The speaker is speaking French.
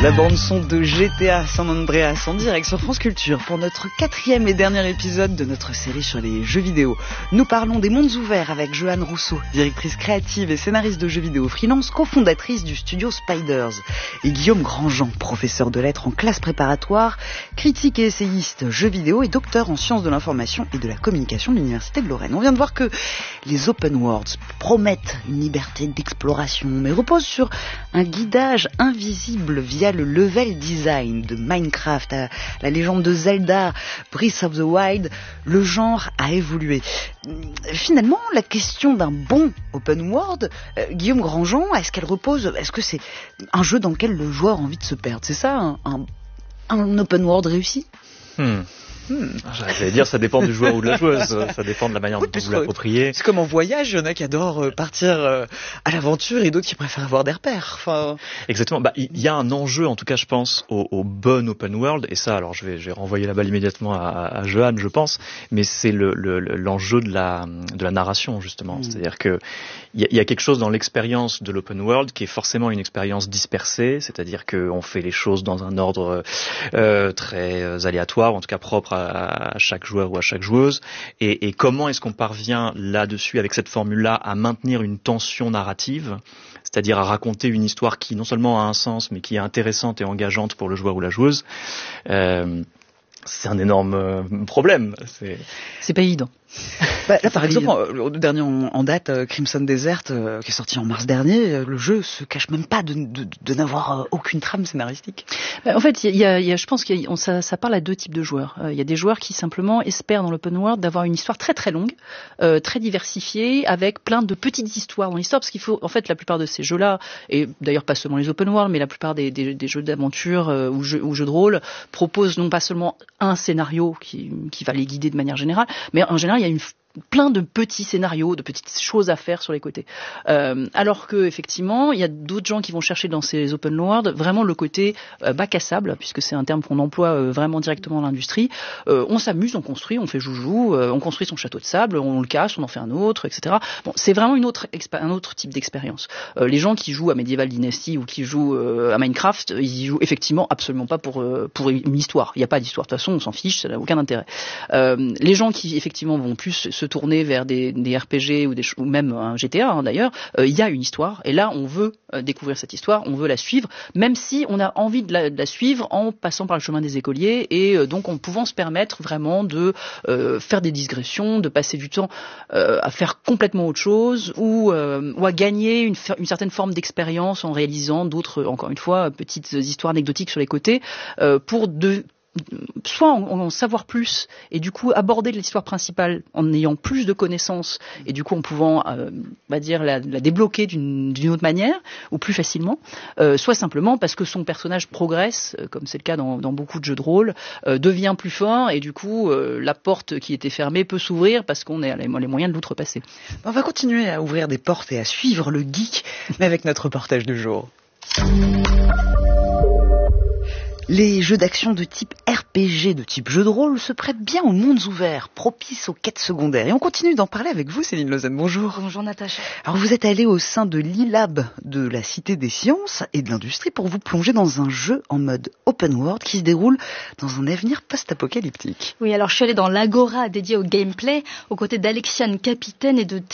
La bande-son de GTA San Andreas en direct sur France Culture pour notre 4e et dernier épisode de notre série sur les jeux vidéo. Nous parlons des mondes ouverts avec Joanne Rousseau, directrice créative et scénariste de jeux vidéo freelance, cofondatrice du studio Spiders, et Guillaume Grandjean, professeur de lettres en classe préparatoire, critique et essayiste jeux vidéo et docteur en sciences de l'information et de la communication de l'Université de Lorraine. On vient de voir que les open worlds promettent une liberté d'exploration, mais reposent sur un guidage invisible via le level design de Minecraft à la légende de Zelda, Breath of the Wild. Le genre a évolué. Finalement, la question d'un bon open world, Guillaume Grandjean, est-ce que c'est un jeu dans lequel le joueur a envie de se perdre? C'est ça, un open world réussi? J'allais dire, ça dépend du joueur ou de la joueuse, ça dépend de la manière dont vous l'appropriez. C'est comme en voyage, il y en a qui adorent partir à l'aventure et d'autres qui préfèrent avoir des repères. Exactement, il y a un enjeu, en tout cas je pense, au bon open world, et ça, alors je vais renvoyer la balle immédiatement à Joanne, je pense, mais c'est l'enjeu de la narration, justement. C'est-à-dire que il y a quelque chose dans l'expérience de l'open world qui est forcément une expérience dispersée, c'est-à-dire qu'on fait les choses dans un ordre très aléatoire, en tout cas propre à chaque joueur ou à chaque joueuse, et comment est-ce qu'on parvient là-dessus, avec cette formule-là, à maintenir une tension narrative, c'est-à-dire à raconter une histoire qui non seulement a un sens, mais qui est intéressante et engageante pour le joueur ou la joueuse. C'est un énorme problème. C'est pas évident. Là, par exemple, le dernier en date, Crimson Desert, qui est sorti en mars dernier, le jeu se cache même pas de n'avoir aucune trame scénaristique. En fait, je pense que ça parle à deux types de joueurs. Il y a des joueurs qui simplement espèrent dans l'open world d'avoir une histoire très très longue, très diversifiée, avec plein de petites histoires dans l'histoire, parce qu'il faut, en fait, la plupart de ces jeux-là, et d'ailleurs pas seulement les open world, mais la plupart des jeux d'aventure ou jeux de rôle, proposent non pas seulement un scénario qui va les guider de manière générale, mais en général, il y a plein de petits scénarios, de petites choses à faire sur les côtés. Alors que effectivement, il y a d'autres gens qui vont chercher dans ces open world vraiment le côté bac à sable, puisque c'est un terme qu'on emploie vraiment directement dans l'industrie. On s'amuse, on construit, on fait joujou, on construit son château de sable, on le casse, on en fait un autre, etc. Bon, c'est vraiment un autre type d'expérience. Les gens qui jouent à Medieval Dynasty ou qui jouent à Minecraft, ils y jouent effectivement absolument pas pour une histoire. Il n'y a pas d'histoire. De toute façon, on s'en fiche, ça n'a aucun intérêt. Les gens qui effectivement vont plus se tourner vers des RPG ou même un GTA d'ailleurs, il y a une histoire et là on veut découvrir cette histoire, on veut la suivre, même si on a envie de la suivre en passant par le chemin des écoliers et donc en pouvant se permettre vraiment de faire des digressions, de passer du temps à faire complètement autre chose ou à gagner une certaine forme d'expérience en réalisant d'autres, encore une fois, petites histoires anecdotiques sur les côtés pour soit en savoir plus et du coup aborder l'histoire principale en ayant plus de connaissances et du coup en pouvant la débloquer d'une autre manière ou plus facilement, soit simplement parce que son personnage progresse, comme c'est le cas dans beaucoup de jeux de rôle, devient plus fort et du coup la porte qui était fermée peut s'ouvrir parce qu'on a les moyens de l'outrepasser. On va continuer à ouvrir des portes et à suivre le geek, mais avec notre reportage du jour. Les jeux d'action de type RPG, de type jeu de rôle, se prêtent bien aux mondes ouverts, propices aux quêtes secondaires. Et on continue d'en parler avec vous, Céline Lausanne. Bonjour. Bonjour Natacha. Alors vous êtes allée au sein de l'e-lab de la Cité des Sciences et de l'Industrie pour vous plonger dans un jeu en mode open world qui se déroule dans un avenir post-apocalyptique. Oui, alors je suis allée dans l'Agora dédiée au gameplay, aux côtés d'Alexiane Capitaine et de